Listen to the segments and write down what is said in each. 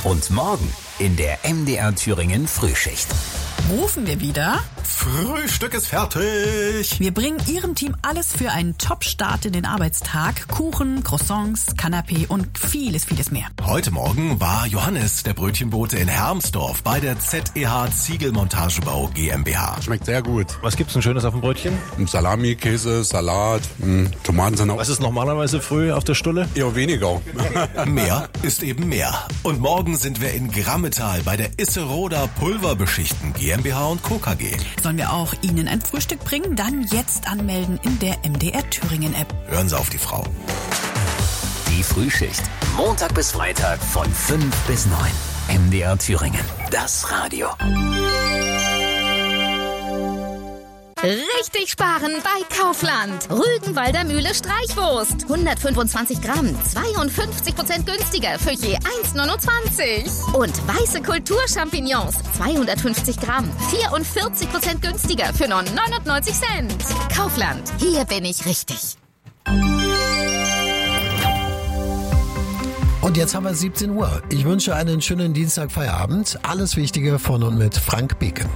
Und morgen in der MDR Thüringen Frühschicht. Rufen wir wieder. Frühstück ist fertig. Wir bringen Ihrem Team alles für einen Top-Start in den Arbeitstag. Kuchen, Croissants, Canapé und vieles, vieles mehr. Heute Morgen war Johannes, der Brötchenbote in Hermsdorf, bei der ZEH Ziegelmontagebau GmbH. Schmeckt sehr gut. Was gibt's denn Schönes auf dem Brötchen? Salami, Käse, Salat, Tomatensalat. Was ist normalerweise früh auf der Stulle? Eher weniger. Mehr ist eben mehr. Und morgen sind wir in Grammetal bei der Isseroda Pulverbeschichten GmbH und Co. KG. Sollen wir auch Ihnen ein Frühstück bringen? Dann jetzt anmelden in der MDR Thüringen App. Hören Sie auf die Frau. Die Frühschicht. Montag bis Freitag von 5 bis 9. MDR Thüringen. Das Radio. Richtig sparen bei Kaufland. Rügenwalder Mühle Streichwurst. 125 Gramm, 52% günstiger für je 1,29. Und weiße Kulturchampignons. 250 Gramm, 44% günstiger für nur 99 Cent. Kaufland, hier bin ich richtig. Und jetzt haben wir 17 Uhr. Ich wünsche einen schönen Dienstagfeierabend. Alles Wichtige von und mit Frank Beken.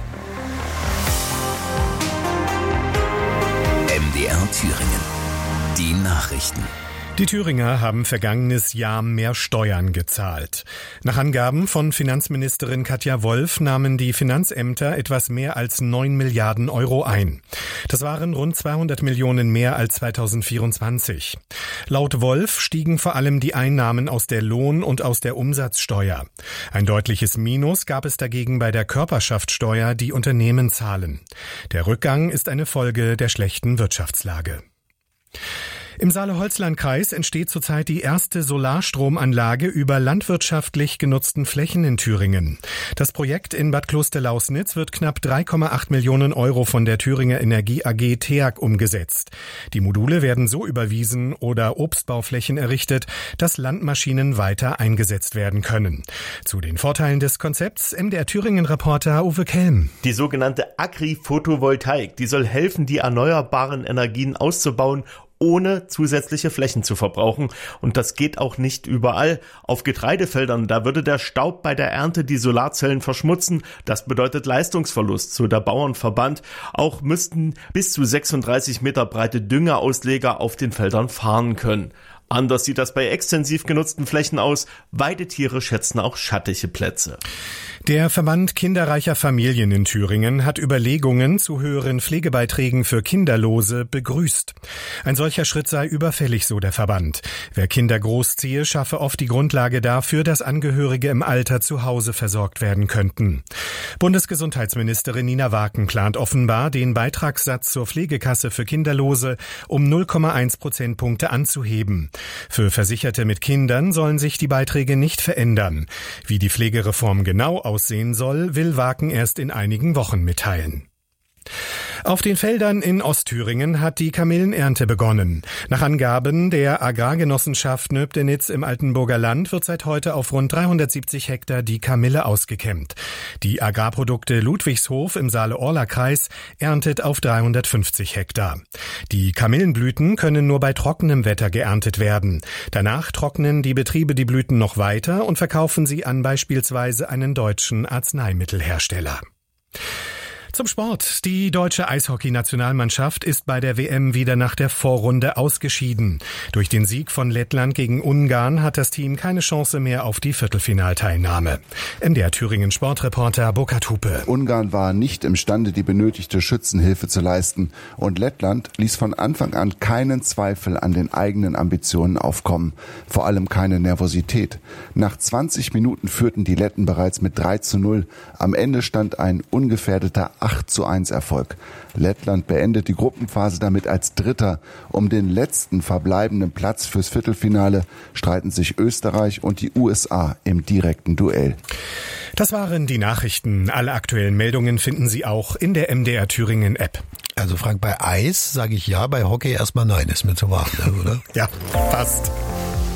MDR Thüringen. Die Nachrichten. Die Thüringer haben vergangenes Jahr mehr Steuern gezahlt. Nach Angaben von Finanzministerin Katja Wolf nahmen die Finanzämter etwas mehr als 9 Milliarden Euro ein. Das waren rund 200 Millionen mehr als 2024. Laut Wolf stiegen vor allem die Einnahmen aus der Lohn- und aus der Umsatzsteuer. Ein deutliches Minus gab es dagegen bei der Körperschaftssteuer, die Unternehmen zahlen. Der Rückgang ist eine Folge der schlechten Wirtschaftslage. Im Saale-Holzland-Kreis entsteht zurzeit die erste Solarstromanlage über landwirtschaftlich genutzten Flächen in Thüringen. Das Projekt in Bad Klosterlausnitz wird knapp 3,8 Millionen Euro von der Thüringer Energie AG TEAG umgesetzt. Die Module werden so über Wiesen oder Obstbauflächen errichtet, dass Landmaschinen weiter eingesetzt werden können. Zu den Vorteilen des Konzepts MDR Thüringen-Reporter Uwe Kelm. Die sogenannte Agri-Photovoltaik, die soll helfen, die erneuerbaren Energien auszubauen, ohne zusätzliche Flächen zu verbrauchen. Und das geht auch nicht überall. Auf Getreidefeldern, da würde der Staub bei der Ernte die Solarzellen verschmutzen. Das bedeutet Leistungsverlust, so der Bauernverband. Auch müssten bis zu 36 Meter breite Düngerausleger auf den Feldern fahren können. Anders sieht das bei extensiv genutzten Flächen aus. Weidetiere schätzen auch schattige Plätze. Der Verband kinderreicher Familien in Thüringen hat Überlegungen zu höheren Pflegebeiträgen für Kinderlose begrüßt. Ein solcher Schritt sei überfällig, so der Verband. Wer Kinder großziehe, schaffe oft die Grundlage dafür, dass Angehörige im Alter zu Hause versorgt werden könnten. Bundesgesundheitsministerin Nina Waken plant offenbar, den Beitragssatz zur Pflegekasse für Kinderlose um 0,1 Prozentpunkte anzuheben. Für Versicherte mit Kindern sollen sich die Beiträge nicht verändern. Wie die Pflegereform genau aussehen soll, will Waken erst in einigen Wochen mitteilen. Auf den Feldern in Ostthüringen hat die Kamillenernte begonnen. Nach Angaben der Agrargenossenschaft Nöbdenitz im Altenburger Land wird seit heute auf rund 370 Hektar die Kamille ausgekämmt. Die Agrarprodukte Ludwigshof im Saale-Orla-Kreis erntet auf 350 Hektar. Die Kamillenblüten können nur bei trockenem Wetter geerntet werden. Danach trocknen die Betriebe die Blüten noch weiter und verkaufen sie an beispielsweise einen deutschen Arzneimittelhersteller. Zum Sport. Die deutsche Eishockey-Nationalmannschaft ist bei der WM wieder nach der Vorrunde ausgeschieden. Durch den Sieg von Lettland gegen Ungarn hat das Team keine Chance mehr auf die Viertelfinalteilnahme. MDR Thüringen Sportreporter Burkhard Hupe. Ungarn war nicht imstande, die benötigte Schützenhilfe zu leisten. Und Lettland ließ von Anfang an keinen Zweifel an den eigenen Ambitionen aufkommen. Vor allem keine Nervosität. Nach 20 Minuten führten die Letten bereits mit 3:0. Am Ende stand ein ungefährdeter 8:1 Erfolg. Lettland beendet die Gruppenphase damit als Dritter. Um den letzten verbleibenden Platz fürs Viertelfinale streiten sich Österreich und die USA im direkten Duell. Das waren die Nachrichten. Alle aktuellen Meldungen finden Sie auch in der MDR Thüringen App. Also Frank, bei Eis sage ich ja, bei Hockey erstmal nein, ist mir zu warm, oder? Ja, passt.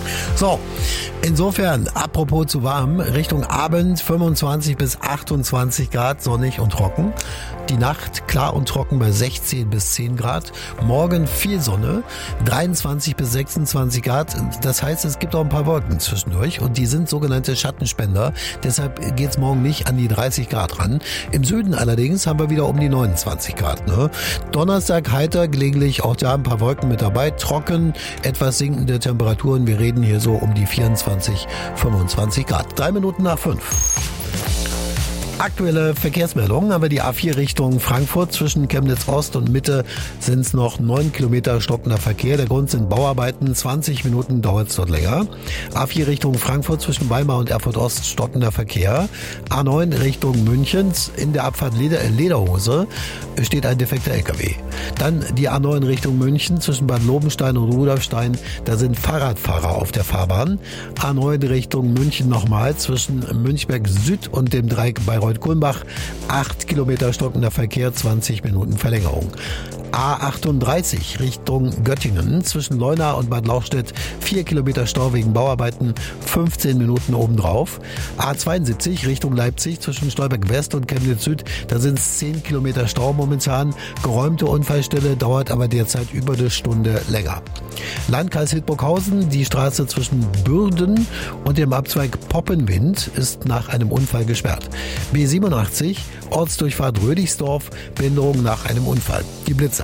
So, insofern, apropos zu warm, Richtung Abend 25 bis 28 Grad, sonnig und trocken. Die Nacht klar und trocken bei 16 bis 10 Grad. Morgen viel Sonne, 23 bis 26 Grad. Das heißt, es gibt auch ein paar Wolken zwischendurch und die sind sogenannte Schattenspender. Deshalb geht's morgen nicht an die 30 Grad ran. Im Süden allerdings haben wir wieder um die 29 Grad. Ne? Donnerstag heiter, gelegentlich auch da ein paar Wolken mit dabei. Trocken, etwas sinkende Temperaturen. Wir reden hier so um die 24, 25 Grad. 3 Minuten nach 5. Aktuelle Verkehrsmeldungen haben wir die A4 Richtung Frankfurt. Zwischen Chemnitz Ost und Mitte sind es noch 9 Kilometer stockender Verkehr. Der Grund sind Bauarbeiten. 20 Minuten dauert es dort länger. A4 Richtung Frankfurt zwischen Weimar und Erfurt Ost stockender Verkehr. A9 Richtung München. In der Abfahrt Lederhose steht ein defekter LKW. Dann die A9 Richtung München zwischen Bad Lobenstein und Rudolfstein. Da sind Fahrradfahrer auf der Fahrbahn. A9 Richtung München nochmal zwischen Münchberg Süd und dem Dreieck Bayreuth-Kulmbach. 8 Kilometer stockender Verkehr, 20 Minuten Verlängerung. A38 Richtung Göttingen zwischen Leuna und Bad Lauchstädt 4 Kilometer Stau wegen Bauarbeiten, 15 Minuten obendrauf. A72 Richtung Leipzig zwischen Stolberg West und Chemnitz Süd, da sind es 10 Kilometer Stau momentan. Geräumte Unfallstelle, dauert aber derzeit über eine Stunde länger. Landkreis Hildburghausen, die Straße zwischen Bürden und dem Abzweig Poppenwind ist nach einem Unfall gesperrt. B87 Ortsdurchfahrt Rödigsdorf, Behinderung nach einem Unfall. Die Blitzer.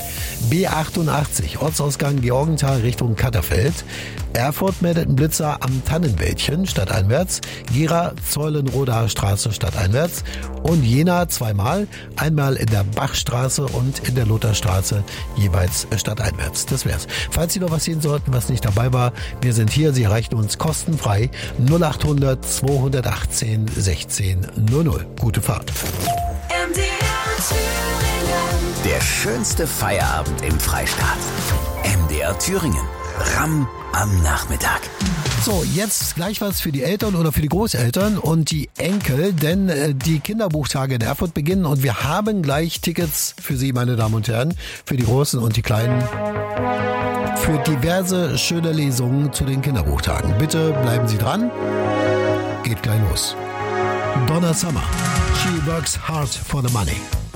B88 Ortsausgang Georgenthal Richtung Katterfeld. Erfurt meldet einen Blitzer am Tannenwäldchen stadteinwärts. Gera Zeulenrodaer Straße stadteinwärts. Und Jena zweimal. Einmal in der Bachstraße und in der Lutherstraße jeweils stadteinwärts. Das wär's. Falls Sie noch was sehen sollten, was nicht dabei war, wir sind hier. Sie erreichen uns kostenfrei 0800 218 16 00. Gute Fahrt. Der schönste Feierabend im Freistaat. MDR Thüringen. Ramm am Nachmittag. So, jetzt gleich was für die Eltern oder für die Großeltern und die Enkel, denn die Kinderbuchtage in Erfurt beginnen und wir haben gleich Tickets für Sie, meine Damen und Herren, für die Großen und die Kleinen, für diverse schöne Lesungen zu den Kinderbuchtagen. Bitte bleiben Sie dran. Geht gleich los. Donna Summer. She works hard for the money.